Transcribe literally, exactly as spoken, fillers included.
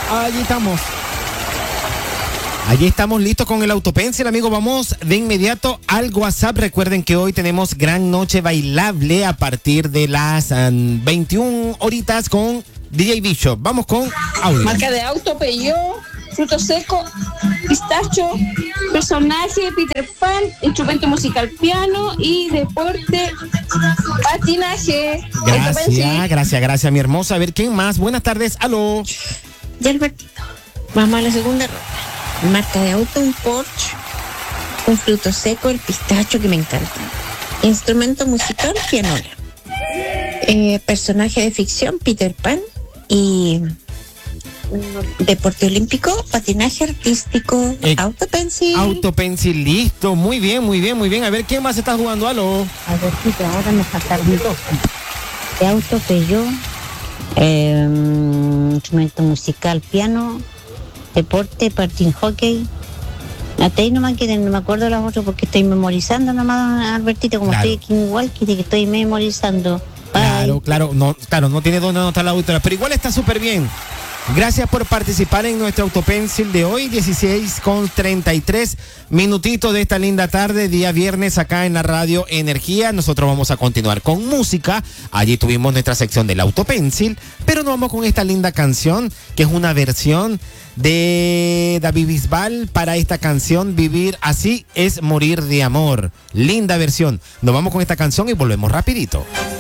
Allí estamos. Allí estamos listos con el Autopencil, amigos. Vamos de inmediato al WhatsApp. Recuerden que hoy tenemos gran noche bailable a partir de las um, veintiuna horitas con D J Bishop. Vamos con audio. Marca de auto, Peugeot, fruto seco, pistacho, personaje, Peter Pan, instrumento musical, piano y deporte, patinaje. Gracias, gracias, gracias, mi hermosa. A ver, ¿quién más? Buenas tardes, aló. Ya Albertito, vamos a la segunda ronda. Marca de auto, un Porsche, un fruto seco, el pistacho que me encanta. Instrumento musical, pianola. Eh, personaje de ficción, Peter Pan. Y deporte olímpico, patinaje artístico, eh, Autopencil. Autopencil, listo, muy bien, muy bien, muy bien. A ver, ¿quién más está jugando? Aló. Albertito, ahora me faltaron dos. De auto, Peugeot, eh, instrumento musical, piano, deporte, patín, hockey. Hasta ahí nomás que no me acuerdo los otros porque estoy memorizando nomás, Albertito, como Claro. estoy aquí en Walkie, que estoy memorizando. Bye. Claro, claro, no, claro, no tiene dónde anotar la autora, pero igual está súper bien. Gracias por participar en nuestro Autopencil de hoy, dieciséis con treinta y tres minutitos de esta linda tarde, día viernes acá en la radio Energía. Nosotros vamos a continuar con música. Allí tuvimos nuestra sección del Autopencil, pero nos vamos con esta linda canción, que es una versión de David Bisbal para esta canción, Vivir así es morir de amor. Linda versión. Nos vamos con esta canción y volvemos rapidito.